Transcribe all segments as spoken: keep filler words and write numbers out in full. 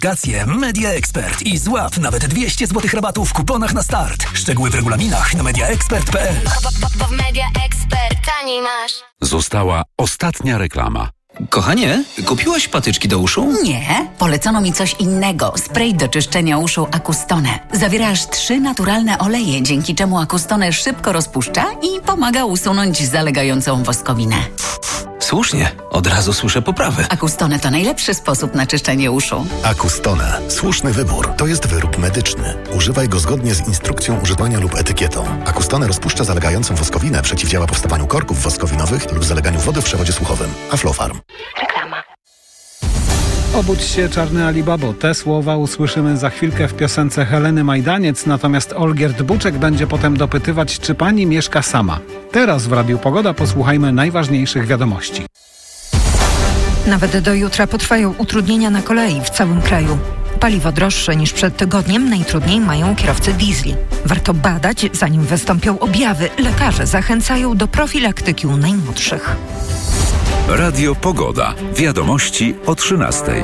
Wakacje Media Expert i złap nawet dwieście złotych rabatu w kuponach na start. Szczegóły w regulaminach na media expert kropka p l. Bo w Media Expert taniej masz. Została ostatnia reklama. Kochanie, kupiłaś patyczki do uszu? Nie, polecono mi coś innego. Spray do czyszczenia uszu Acustone. Zawiera aż trzy naturalne oleje, dzięki czemu Acustone szybko rozpuszcza i pomaga usunąć zalegającą woskowinę. Słusznie, od razu słyszę poprawę. Acustone to najlepszy sposób na czyszczenie uszu. Acustone. Słuszny wybór. To jest wyrób medyczny. Używaj go zgodnie z instrukcją używania lub etykietą. Acustone rozpuszcza zalegającą woskowinę, przeciwdziała powstawaniu korków woskowinowych lub zaleganiu wody w przewodzie słuchowym. Aflofarm. Reklama. Obudź się, czarny Alibabo. Te słowa usłyszymy za chwilkę w piosence Heleny Majdaniec, natomiast Olgierd Buczek będzie potem dopytywać, czy pani mieszka sama. Teraz w Radiu Pogoda posłuchajmy najważniejszych wiadomości. Nawet do jutra potrwają utrudnienia na kolei w całym kraju. Paliwo droższe niż przed tygodniem najtrudniej mają kierowcy diesli. Warto badać, zanim wystąpią objawy. Lekarze zachęcają do profilaktyki u najmłodszych. Radio Pogoda. Wiadomości o trzynastej.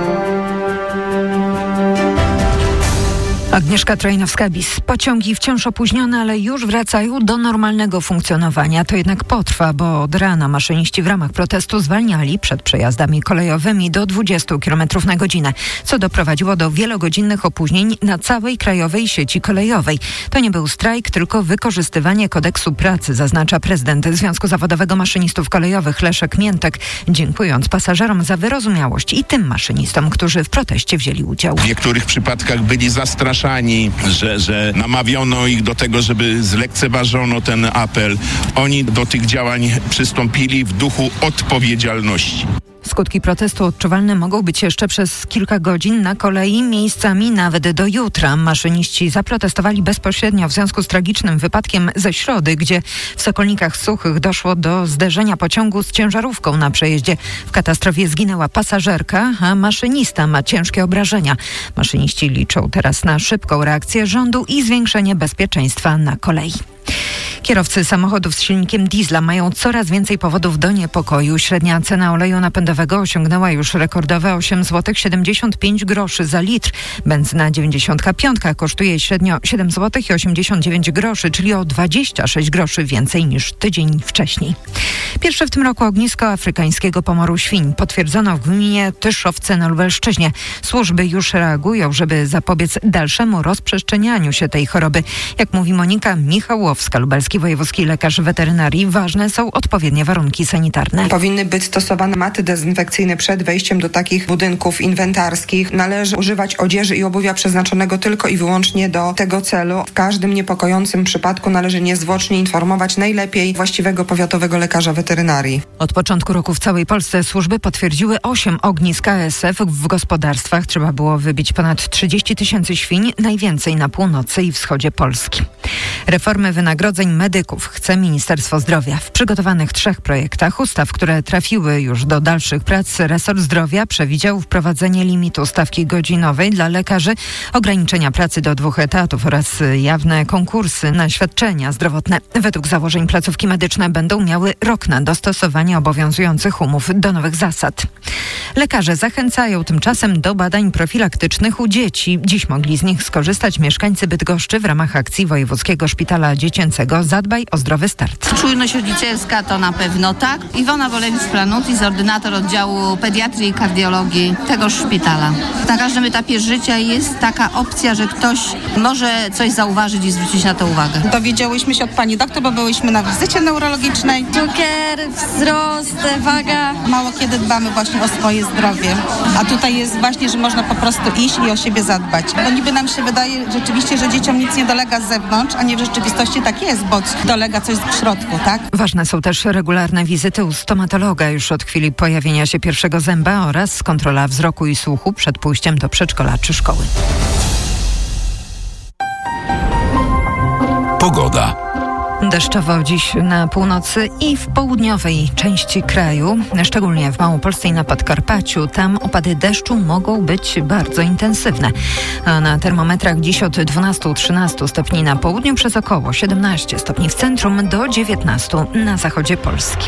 Agnieszka Trojnowska-Bis. Pociągi wciąż opóźnione, ale już wracają do normalnego funkcjonowania. To jednak potrwa, bo od rana maszyniści w ramach protestu zwalniali przed przejazdami kolejowymi do dwudziestu kilometrów na godzinę, co doprowadziło do wielogodzinnych opóźnień na całej krajowej sieci kolejowej. To nie był strajk, tylko wykorzystywanie kodeksu pracy, zaznacza prezydent Związku Zawodowego Maszynistów Kolejowych Leszek Miętek, dziękując pasażerom za wyrozumiałość i tym maszynistom, którzy w proteście wzięli udział. W niektórych przypadkach byli zastraszani, że, że namawiano ich do tego, żeby zlekceważono ten apel. Oni do tych działań przystąpili w duchu odpowiedzialności. Skutki protestu odczuwalne mogą być jeszcze przez kilka godzin na kolei, miejscami nawet do jutra. Maszyniści zaprotestowali bezpośrednio w związku z tragicznym wypadkiem ze środy, gdzie w Sokolnikach Suchych doszło do zderzenia pociągu z ciężarówką na przejeździe. W katastrofie zginęła pasażerka, a maszynista ma ciężkie obrażenia. Maszyniści liczą teraz na szybką reakcję rządu i zwiększenie bezpieczeństwa na kolei. Kierowcy samochodów z silnikiem diesla mają coraz więcej powodów do niepokoju. Średnia cena oleju napędowego osiągnęła już rekordowe osiem złotych siedemdziesiąt pięć groszy za litr. Benzyna dziewięćdziesiąt pięć kosztuje średnio siedem złotych osiemdziesiąt dziewięć groszy, czyli o dwadzieścia sześć groszy więcej niż tydzień wcześniej. Pierwsze w tym roku ognisko afrykańskiego pomoru świń potwierdzono w gminie Tyszowce na Lubelszczyźnie. Służby już reagują, żeby zapobiec dalszemu rozprzestrzenianiu się tej choroby. Jak mówi Monika Michałowska, lubelski wojewódzki lekarz weterynarii, ważne są odpowiednie warunki sanitarne. Powinny być stosowane maty dezynfekcyjne przed wejściem do takich budynków inwentarskich. Należy używać odzieży i obuwia przeznaczonego tylko i wyłącznie do tego celu. W każdym niepokojącym przypadku należy niezwłocznie informować najlepiej właściwego powiatowego lekarza weterynarii. Od początku roku w całej Polsce służby potwierdziły osiem ognisk A S F w gospodarstwach. Trzeba było wybić ponad trzydzieści tysięcy świń, najwięcej na północy i wschodzie Polski. Reformy wynagrodzeń medyków chce Ministerstwo Zdrowia. W przygotowanych trzech projektach ustaw, które trafiły już do dalszych prac, resort zdrowia przewidział wprowadzenie limitu stawki godzinowej dla lekarzy, ograniczenia pracy do dwóch etatów oraz jawne konkursy na świadczenia zdrowotne. Według założeń placówki medyczne będą miały rok na dostosowanie obowiązujących umów do nowych zasad. Lekarze zachęcają tymczasem do badań profilaktycznych u dzieci. Dziś mogli z nich skorzystać mieszkańcy Bydgoszczy w ramach akcji Wojewódzkiego Szpitala Dziecięcego Zadbaj o zdrowy start. Czujność rodzicielska to na pewno tak. Iwona Wolewicz-Planutis, ordynator oddziału pediatrii i kardiologii tegoż szpitala. Na każdym etapie życia jest taka opcja, że ktoś może coś zauważyć i zwrócić na to uwagę. Dowiedziałyśmy się od pani doktor, bo byłyśmy na wizycie neurologicznej. Cukier, wzrost, waga. Mało kiedy dbamy właśnie o swoje zdrowie. A tutaj jest właśnie, że można po prostu iść i o siebie zadbać. Bo niby nam się wydaje rzeczywiście, że dzieciom nic nie dolega z zewnątrz, a nie w rzeczywistości tak jest, bo dolega coś w środku, tak? Ważne są też regularne wizyty u stomatologa już od chwili pojawienia się pierwszego zęba oraz kontrola wzroku i słuchu przed pójściem do przedszkola czy szkoły. Pogoda. Deszczowo dziś na północy i w południowej części kraju, szczególnie w Małopolsce i na Podkarpaciu. Tam opady deszczu mogą być bardzo intensywne. A na termometrach dziś od dwunastu do trzynastu stopni na południu, przez około siedemnaście stopni w centrum, do dziewiętnastu na zachodzie Polski.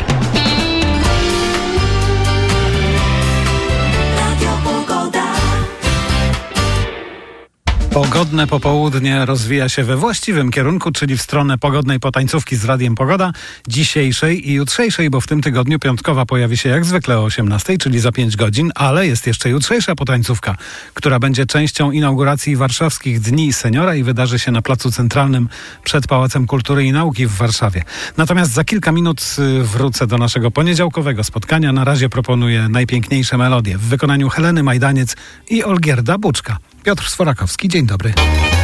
Pogodne popołudnie rozwija się we właściwym kierunku, czyli w stronę pogodnej potańcówki z Radiem Pogoda, dzisiejszej i jutrzejszej, bo w tym tygodniu piątkowa pojawi się jak zwykle o osiemnastej, czyli za pięć godzin, ale jest jeszcze jutrzejsza potańcówka, która będzie częścią inauguracji warszawskich Dni Seniora i wydarzy się na Placu Centralnym przed Pałacem Kultury i Nauki w Warszawie. Natomiast za kilka minut wrócę do naszego poniedziałkowego spotkania. Na razie proponuję najpiękniejsze melodie w wykonaniu Heleny Majdaniec i Olgierda Buczka. Piotr Sforakowski, dzień dobry.